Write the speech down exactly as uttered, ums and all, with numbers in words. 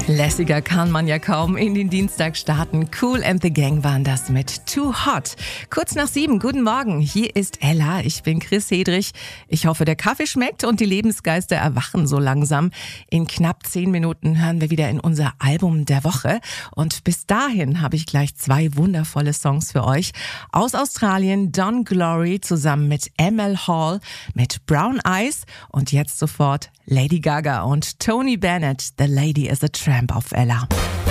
Lässiger kann man ja kaum in den Dienstag starten. Kool and the Gang waren das mit Too Hot. Kurz nach sieben, guten Morgen, hier ist Ella, ich bin Chris Hedrich. Ich hoffe, der Kaffee schmeckt und die Lebensgeister erwachen so langsam. In knapp zehn Minuten hören wir wieder in unser Album der Woche. Und bis dahin habe ich gleich zwei wundervolle Songs für euch. Aus Australien Don Glory zusammen mit M L Hall mit Brown Eyes und jetzt sofort Lady Gaga und Tony Bennett, The Lady is a Tramp auf Ella.